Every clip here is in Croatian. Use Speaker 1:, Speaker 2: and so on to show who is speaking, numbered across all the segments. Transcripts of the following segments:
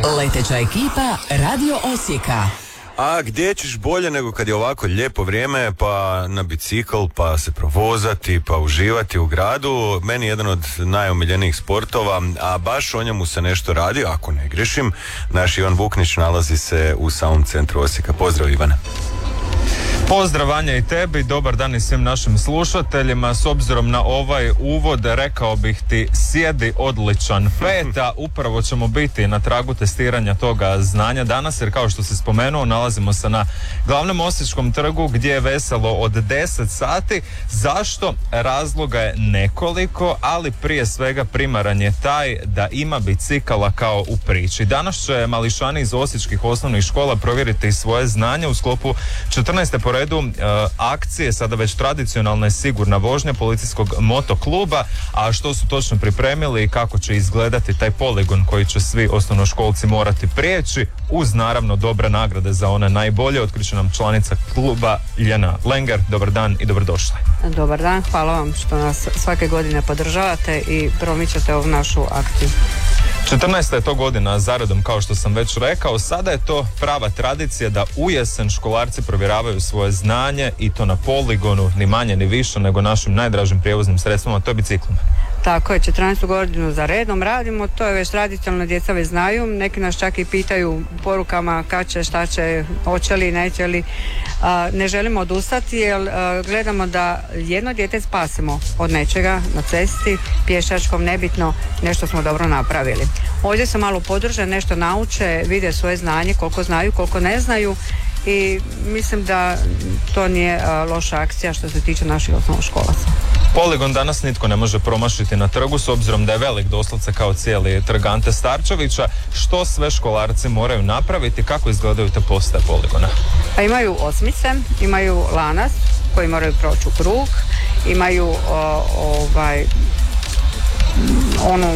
Speaker 1: Leteća ekipa Radio Osijeka.
Speaker 2: A gdje ćeš bolje nego kad je ovako lijepo vrijeme, pa na bicikl, pa se provozati, pa uživati u gradu. Meni je jedan od najomiljenijih sportova, a baš o njemu se nešto radi, ako ne grešim. Naš Ivan Vuknić nalazi se u samom centru Osijeka. Pozdrav, Ivane.
Speaker 3: Pozdrav, Vanja, i tebi, dobar dan i svim našim slušateljima. S obzirom na ovaj uvod, rekao bih ti, sjedi odličan peta. Upravo ćemo biti na tragu testiranja toga znanja danas, jer kao što si spomenuo, nalazimo se na glavnom Osječkom trgu gdje je veselo od 10 sati. Zašto? Razloga je nekoliko, ali prije svega primaran je taj da ima bicikala kao u priči. Danas će mališani iz osječkih osnovnih škola provjeriti svoje znanje u sklopu 14. po redu akcije, sada već tradicionalna sigurna vožnja policijskog motokluba. A što su točno pripremili i kako će izgledati taj poligon koji će svi osnovnoškolci morati prijeći, uz naravno dobre nagrade za one najbolje, otkriće nam članica kluba Ljena Lenger. Dobar dan i dobrodošli.
Speaker 4: Dobar dan, hvala vam što nas svake godine podržavate i promičate ovu našu akciju.
Speaker 3: 14. je to godina zaredom, kao što sam već rekao. Sada je to prava tradicija da u jesen školarci provjeravaju svoje znanje, i to na poligonu, ni manje ni više nego našim najdražim prijevoznim sredstvima, to je biciklima.
Speaker 4: Tako je, 14. godinu za redom radimo, to je već tradicionalno, djeca već znaju, neki nas čak i pitaju porukama kad će, šta će, hoće li, neće li. Ne želimo odustati jer gledamo da jedno dijete spasimo od nečega na cesti, pješačkom, nebitno, nešto smo dobro napravili. Ovdje se malo podrže, nešto nauče, vide svoje znanje, koliko znaju, koliko ne znaju, i mislim da to nije loša akcija što se tiče naših osnovnoškolaca.
Speaker 3: Poligon danas nitko ne može promašiti na trgu, s obzirom da je velik, doslovce kao cijeli trg Ante Starčevića. Što sve školarci moraju napraviti, kako izgledaju te postaje poligona?
Speaker 4: A imaju osmice, imaju lanas koji moraju proći u krug, imaju onu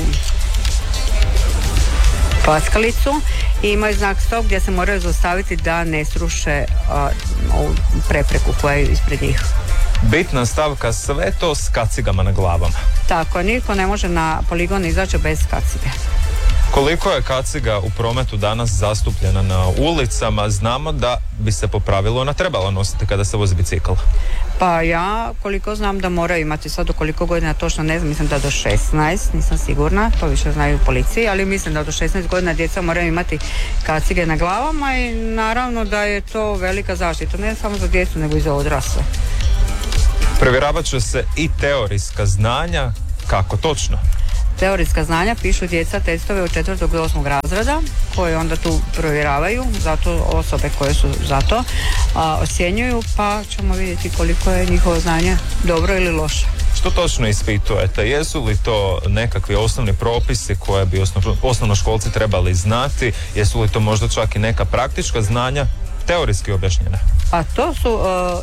Speaker 4: paskalicu i imaju znak stop gdje se moraju zaustaviti da ne sruše ovu prepreku koja je ispred njih.
Speaker 3: Bitna stavka, sve to s kacigama na glavama.
Speaker 4: Tako, niko ne može na poligon izaći bez kacige.
Speaker 3: Koliko je kaciga u prometu danas zastupljena na ulicama? Znamo da bi se po pravilu ona trebala nositi kada se vozi bicikl.
Speaker 4: Pa ja koliko znam da moraju imati, sad do koliko godina točno ne znam, mislim da do 16, nisam sigurna, to više znaju u policiji, ali mislim da do 16 godina djeca moraju imati kacige na glavama i naravno da je to velika zaštita, ne samo za djecu nego i za odrasle.
Speaker 3: Provjeravat će se i teorijska znanja, kako točno?
Speaker 4: Teorijska znanja pišu djeca testove od 4. do 8. razreda koje onda tu provjeravaju, zato osobe koje su za to ocjenjuju, pa ćemo vidjeti koliko je njihovo znanje dobro ili loše.
Speaker 3: Što točno ispitujete? Jesu li to nekakvi osnovni propisi koje bi osnovnoškolci trebali znati? Jesu li to možda čak i neka praktička znanja teorijski objašnjena?
Speaker 4: A to su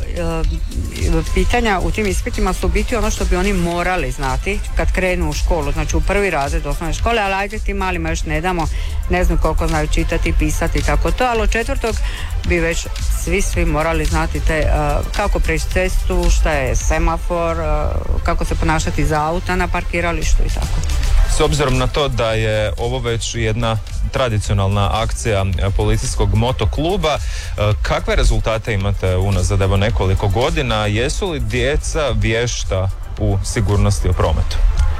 Speaker 4: pitanja u tim ispitima su biti ono što bi oni morali znati kad krenu u školu, znači u prvi razred osnovne škole, ali ajde ti malima još ne damo, ne znam koliko znaju čitati, pisati i tako to, ali od 4. bi već svi morali znati kako preći cestu, šta je semafor, kako se ponašati za auta na parkiralištu i tako.
Speaker 3: S obzirom na to da je ovo već jedna tradicionalna akcija policijskog motokluba, kakve rezultate imate unazad evo nekoliko godina? Jesu li djeca vješta u sigurnosti u prometu?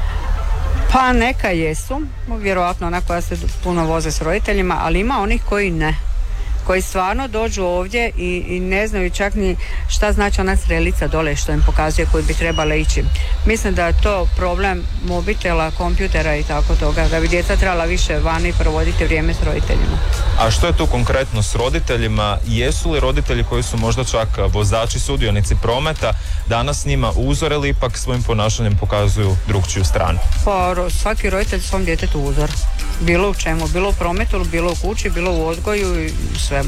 Speaker 4: Pa neka jesu, vjerojatno ona koja se puno voze s roditeljima, ali ima onih koji ne, koji stvarno dođu ovdje i ne znaju čak ni šta znači ona strelica dole što im pokazuje koji bi trebale ići. Mislim da je to problem mobitela, kompjutera i tako toga, da bi djeca trebala više vani provoditi vrijeme s roditeljima.
Speaker 3: A što je tu konkretno s roditeljima? Jesu li roditelji koji su možda čak vozači, sudionici prometa, danas njima uzor ili ipak svojim ponašanjem pokazuju drugčiju stranu?
Speaker 4: Pa svaki roditelj svom djetetu uzor. Bilo u čemu, bilo u prometu, bilo u kući, bilo u odgoju i svemu.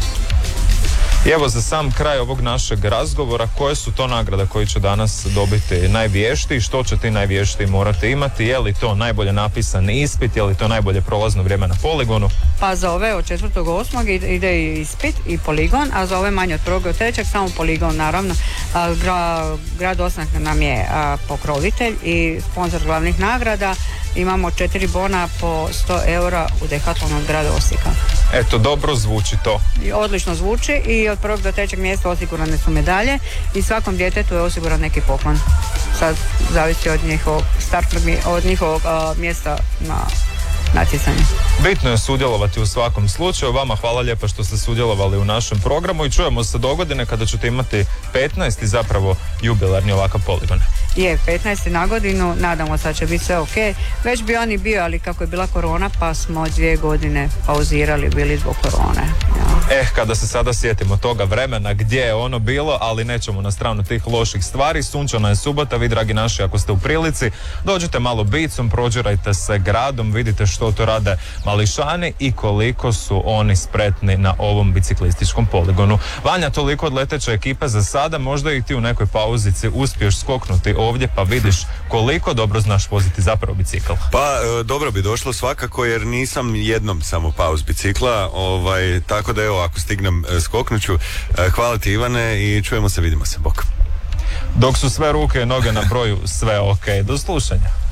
Speaker 3: I evo za sam kraj ovog našeg razgovora, koje su to nagrade koje će danas dobiti najvještiji, što će ti najvještiji morati imati, je li to najbolje napisan ispit, je li to najbolje prolazno vrijeme na poligonu?
Speaker 4: Pa za ove od 4. do 8. ide i ispit i poligon, a za ove manje od 1. do 3. samo poligon naravno. Grad Osijek nam je pokrovitelj i sponsor glavnih nagrada imamo 4 bona po 100 eura u Decathlonu od grada Osijeka.
Speaker 3: Eto, dobro zvuči to.
Speaker 4: I odlično zvuči i od 1. do 3. mjesta osigurane su medalje i svakom djetetu je osiguran neki poklon. Sad zavisi od njihovog mjesta na natjecanju.
Speaker 3: Bitno je sudjelovati u svakom slučaju. Vama hvala lijepo što ste sudjelovali u našem programu i čujemo se dogodine kada ćete imati 15. zapravo jubilarni ovakav poligon.
Speaker 4: Je, 15. na godinu, nadamo se da će biti sve ok. Već bi oni bio, ali kako je bila korona, pa smo 2 godine pauzirali bili zbog korone. Ja.
Speaker 3: Kada se sada sjetimo toga vremena gdje je ono bilo, ali nećemo na stranu tih loših stvari. Sunčana je subota, vi dragi naši, ako ste u prilici, dođite malo bicom, prođirajte se gradom, vidite što to rade mališani i koliko su oni spretni na ovom biciklističkom poligonu. Vanja, toliko od leteće ekipe za sada, možda i ti u nekoj pauzici uspiješ skoknuti ovdje pa vidiš koliko dobro znaš voziti zapravo bicikl.
Speaker 2: Pa dobro bi došlo svakako jer nisam jednom samo pao s bicikla, tako da evo ako stignem skoknuću. Hvala ti Ivane i čujemo se, vidimo se, bok.
Speaker 3: Dok su sve ruke i noge na broju, sve ok. Do slušanja.